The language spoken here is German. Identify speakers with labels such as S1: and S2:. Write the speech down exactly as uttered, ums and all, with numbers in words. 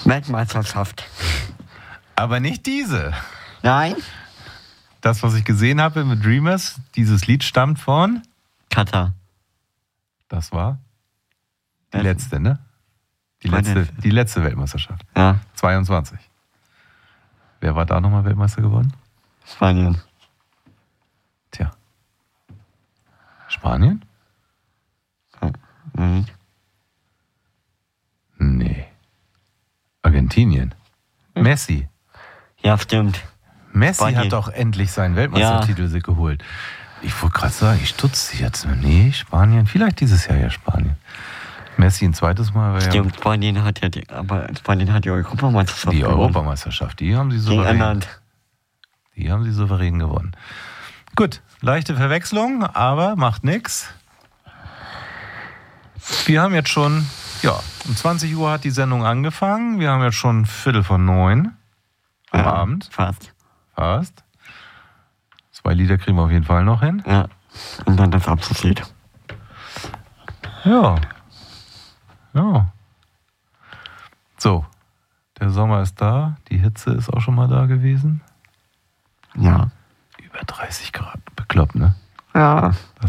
S1: Weltmeisterschaft.
S2: Aber nicht diese.
S1: Nein?
S2: Das, was ich gesehen habe mit Dreamers, dieses Lied stammt von...
S1: Katar.
S2: Das war die
S1: Welchen?
S2: letzte, ne? Die
S1: Meine
S2: letzte,
S1: letzte.
S2: die letzte Weltmeisterschaft.
S1: Ja,
S2: zweiundzwanzig. Wer war da nochmal Weltmeister geworden?
S1: Spanien.
S2: Tja. Spanien?
S1: Mhm.
S2: Nee. Argentinien. Messi.
S1: Ja, stimmt.
S2: Messi
S1: Spanien.
S2: hat doch endlich seinen Weltmeistertitel ja. geholt. Ich wollte gerade sagen, ich stutze jetzt. Nee, Spanien. Vielleicht dieses Jahr ja Spanien. Messi ein zweites Mal. War
S1: Stimmt,
S2: ja
S1: Spanien hat ja die, aber Spanien hat die Europameisterschaft
S2: die
S1: gewonnen.
S2: Europameisterschaft, die haben sie
S1: Gegen
S2: souverän.
S1: England.
S2: Die haben sie souverän gewonnen. Gut, leichte Verwechslung, aber macht nichts. Wir haben jetzt schon, ja, um zwanzig Uhr hat die Sendung angefangen. Wir haben jetzt schon Viertel von neun am
S1: Ja,
S2: Abend.
S1: Fast.
S2: Fast. Zwei Lieder kriegen wir auf jeden Fall noch hin.
S1: Ja. Und dann das Abschlusslied.
S2: Ja. Ja. So, der Sommer ist da. Die Hitze ist auch schon mal da gewesen.
S1: Ja.
S2: Über dreißig Grad. Bekloppt, ne?
S1: Ja.